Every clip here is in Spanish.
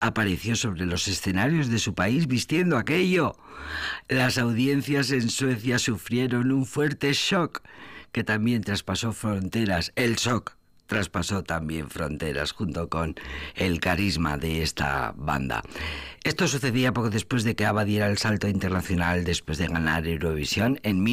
apareció sobre los escenarios de su país vistiendo aquello. Las audiencias en Suecia sufrieron un fuerte shock que también traspasó fronteras. El shock traspasó también fronteras junto con el carisma de esta banda. Esto sucedía poco después de que ABBA diera el salto internacional después de ganar Eurovisión en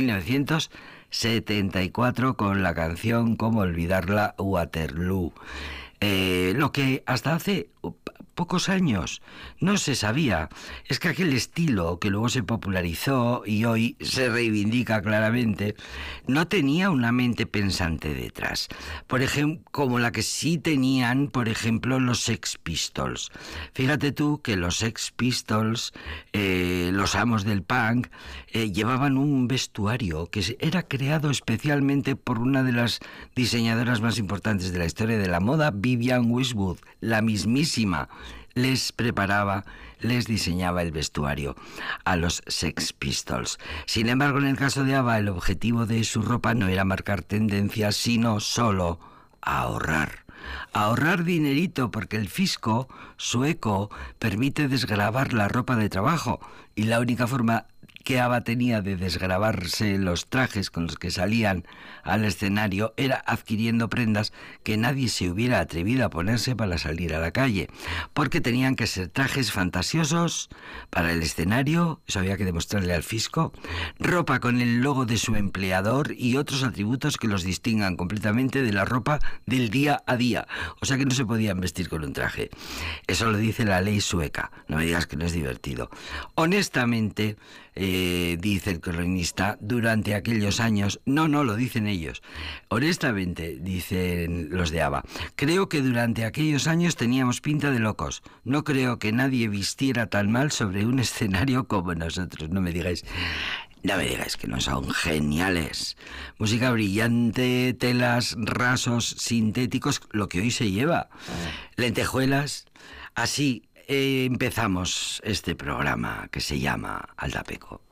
1974 con la canción Cómo olvidarla, Waterloo. Lo que hasta hace pocos años no se sabía es que aquel estilo que luego se popularizó y hoy se reivindica claramente no tenía una mente pensante detrás, por ejemplo, como la que sí tenían, por ejemplo, los Sex Pistols. Fíjate tú que los Sex Pistols, los amos del punk, llevaban un vestuario que era creado especialmente por una de las diseñadoras más importantes de la historia de la moda, Vivienne Westwood, la mismísima. Les preparaba, les diseñaba el vestuario a los Sex Pistols. Sin embargo, en el caso de ABBA, el objetivo de su ropa no era marcar tendencias, sino solo ahorrar. Ahorrar dinerito, porque el fisco sueco permite desgravar la ropa de trabajo y la única forma que ABBA tenía de desgravarse los trajes con los que salían al escenario era adquiriendo prendas que nadie se hubiera atrevido a ponerse para salir a la calle, porque tenían que ser trajes fantasiosos para el escenario, eso había que demostrarle al fisco, ropa con el logo de su empleador y otros atributos que los distingan completamente de la ropa del día a día, o sea que no se podían vestir con un traje. Eso lo dice la ley sueca, no me digas que no es divertido. Honestamente, dice el cronista, durante aquellos años, no lo dicen ellos, honestamente, dicen los de ABBA, creo que durante aquellos años teníamos pinta de locos, no creo que nadie vistiera tan mal sobre un escenario como nosotros, no me digáis que no son geniales. Música brillante, telas, rasos, sintéticos, lo que hoy se lleva, lentejuelas, así empezamos este programa que se llama Altapeco.